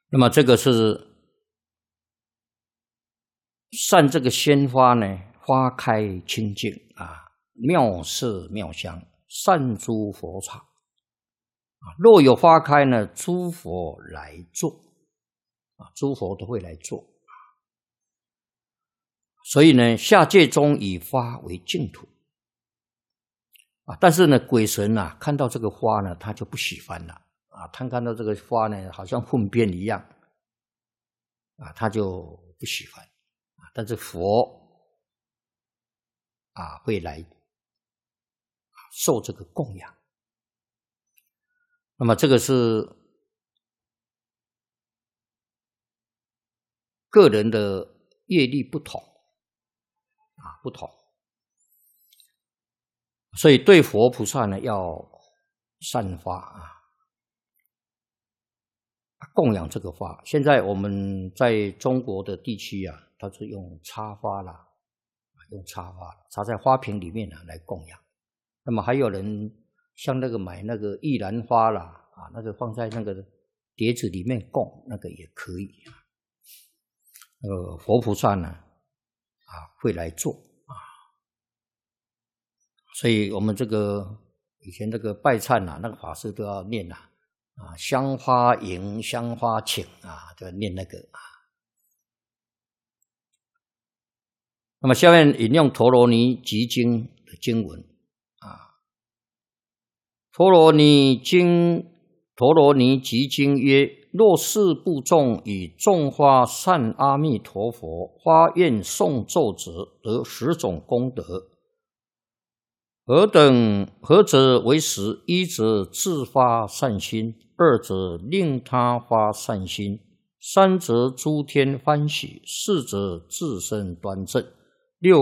那么这个是散这个鲜花呢，花开清净啊，妙色妙香，散诸佛场啊。若有花开呢，诸佛来坐啊，诸佛都会来坐。所以呢，下界中以花为净土啊。但是呢，鬼神啊，看到这个花呢，他就不喜欢了啊。他看到这个花呢，好像粪便一样啊，他就不喜欢。但是佛啊会来受这个供养。那么这个是个人的业力不同啊，不同。所以对佛菩萨呢，要散发啊，供养这个花。现在我们在中国的地区啊，它是用插花啦，用插花插在花瓶里面来供养。那么还有人像那个买那个玉兰花啦啊，那个放在那个碟子里面供，那个也可以啊。佛菩萨呢啊会来做啊，所以我们这个以前这个拜忏啊，那个法师都要念啊。香花迎，香花请啊，就念那个啊。那么下面引用陀罗尼集经的经文啊，陀罗尼集经曰：若是部众以种花善阿弥陀佛，发愿诵咒者，得10种功德。何者为实？一则自发善心，二则令他发善心，三则诸天欢喜，四则自身端正，